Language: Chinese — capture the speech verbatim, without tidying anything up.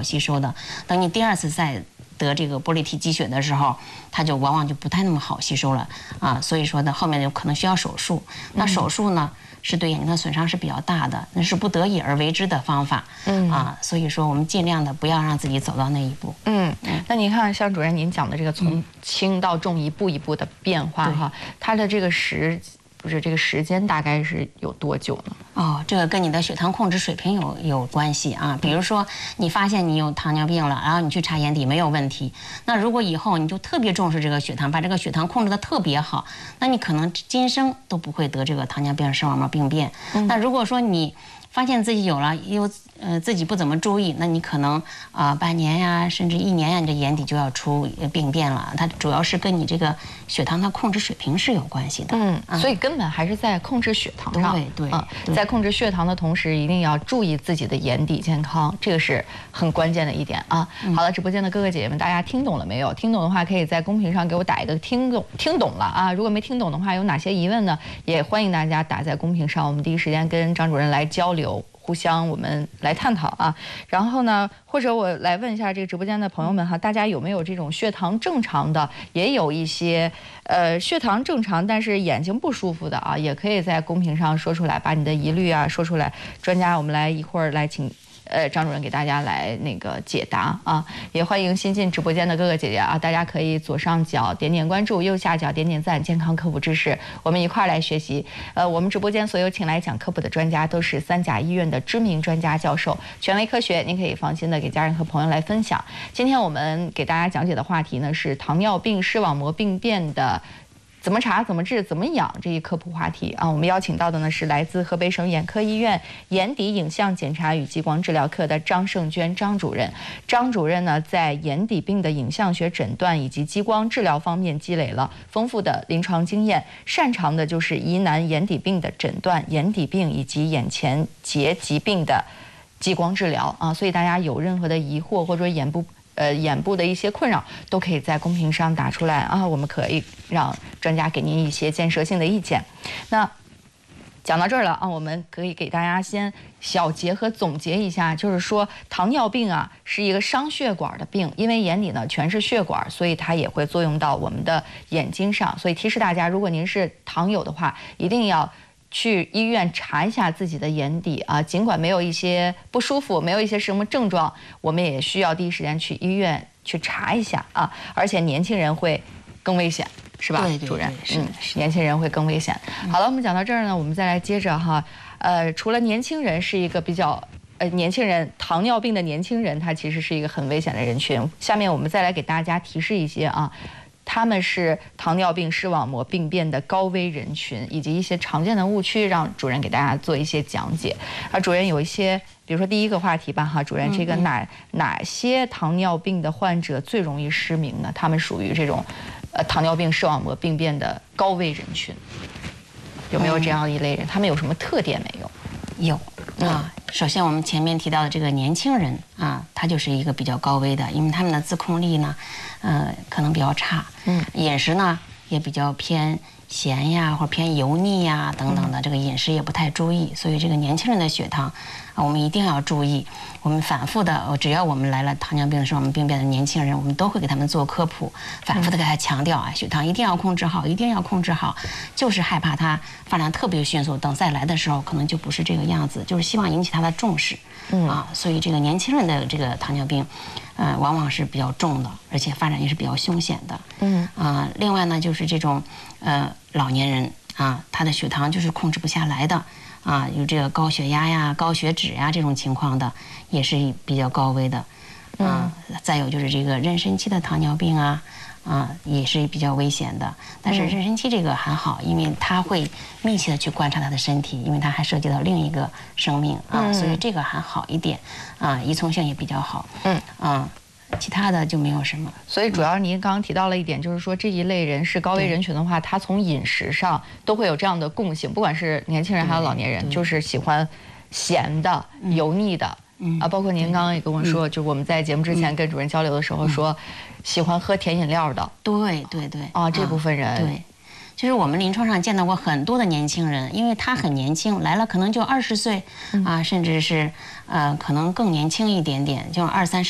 吸收的。等你第二次再得这个玻璃体积血的时候，它就往往就不太那么好吸收了啊。所以说呢，后面有可能需要手术。那手术呢？是对眼睛的损伤是比较大的，那是不得已而为之的方法，嗯啊，所以说我们尽量的不要让自己走到那一步。 嗯，那您看，像主任您讲的这个从轻到重一步一步的变化哈，它的这个时不是这个时间大概是有多久呢？ 哦，这个跟你的血糖控制水平有有关系啊。比如说，你发现你有糖尿病了，然后你去查眼底没有问题，那如果以后你就特别重视这个血糖，把这个血糖控制的特别好，那你可能今生都不会得这个糖尿病视网膜病变。嗯、那如果说你发现自己有了，又呃自己不怎么注意，那你可能啊、呃、半年呀，甚至一年呀，你这眼底就要出病变了。它主要是跟你这个血糖的控制水平是有关系的。 嗯，所以根本还是在控制血糖上。 对对啊，在控制血糖的同时，一定要注意自己的眼底健康，这个是很关键的一点啊。嗯、好了，直播间的哥哥姐姐们，大家听懂了没有？听懂的话，可以在公屏上给我打一个听懂，听懂了啊。如果没听懂的话，有哪些疑问呢？也欢迎大家打在公屏上，我们第一时间跟张主任来交流。互相我们来探讨啊，然后呢，或者我来问一下这个直播间的朋友们哈，大家有没有这种血糖正常的，也有一些呃血糖正常但是眼睛不舒服的啊，也可以在公屏上说出来，把你的疑虑啊说出来。专家，我们来一会儿来请。呃，张主任给大家来那个解答啊，也欢迎新进直播间的哥哥姐姐啊，大家可以左上角点点关注，右下角点点赞，健康科普知识，我们一块儿来学习。呃，我们直播间所有请来讲科普的专家都是三甲医院的知名专家教授，权威科学，您可以放心的给家人和朋友来分享。今天我们给大家讲解的话题呢是糖尿病视网膜病变的。怎么查、怎么治、怎么养这一科普话题啊？我们邀请到的呢是来自河北省眼科医院眼底影像检查与激光治疗科的张胜娟张主任。张主任呢在眼底病的影像学诊断以及激光治疗方面积累了丰富的临床经验，擅长的就是疑难眼底病的诊断、眼底病以及眼前结疾病的激光治疗啊。所以大家有任何的疑惑或者眼部。呃，眼部的一些困扰都可以在公屏上打出来啊，我们可以让专家给您一些建设性的意见。那讲到这儿了啊，我们可以给大家先小结和总结一下，就是说糖尿病啊是一个伤血管的病，因为眼底呢全是血管，所以它也会作用到我们的眼睛上。所以提示大家，如果您是糖友的话，一定要。去医院查一下自己的眼底啊，尽管没有一些不舒服，没有一些什么症状，我们也需要第一时间去医院去查一下啊。而且年轻人会更危险，是吧？ 对对对， 主任， 是的， 是年轻人会更危险。好了，我们讲到这儿呢，我们再来接着哈，呃，除了年轻人是一个比较。呃，年轻人糖尿病的年轻人，他其实是一个很危险的人群。下面我们再来给大家提示一些啊。他们是糖尿病视网膜病变的高危人群，以及一些常见的误区，让主任给大家做一些讲解。啊，主任有一些，比如说第一个话题吧，哈，主任，这个哪、嗯、哪些糖尿病的患者最容易失明呢？他们属于这种，呃，糖尿病视网膜病变的高危人群，有没有这样一类人？嗯、他们有什么特点没有？ 有啊，首先我们前面提到的这个年轻人啊，他就是一个比较高危的，因为他们的自控力呢，呃，可能比较差，嗯，饮食呢也比较偏咸呀，或者偏油腻呀等等的，这个饮食也不太注意，所以这个年轻人的血糖啊，我们一定要注意。我们反复的，只要我们来了糖尿病视网膜病变的年轻人，我们都会给他们做科普，反复的给他强调啊，血糖一定要控制好，一定要控制好，就是害怕他发展特别迅速，等再来的时候可能就不是这个样子，就是希望引起他的重视，嗯啊，所以这个年轻人的这个糖尿病，呃，往往是比较重的，而且发展也是比较凶险的，嗯啊，另外呢就是这种呃老年人啊，他的血糖就是控制不下来的。啊，有这个高血压呀、高血脂呀这种情况的，也是比较高危的。啊，嗯、再有就是这个妊娠期的糖尿病啊，啊也是比较危险的。但是妊娠期这个还好，因为它会密切的去观察他的身体，因为它还涉及到另一个生命啊，嗯、所以这个还好一点。啊，依从性也比较好。嗯啊。其他的就没有什么， 所以主要您刚刚提到了一点，就是说这一类人是高危人群的话，他从饮食上都会有这样的共性，不管是年轻人还是老年人，就是喜欢咸的、油腻的，啊，包括您刚刚也跟我说，就我们在节目之前跟主任交流的时候说，喜欢喝甜饮料的， 对对对， 啊，这部分人， 对。其实我们临床上见到过很多的年轻人，因为他很年轻，来了可能就二十岁，啊，甚至是呃可能更年轻一点点，就二三十。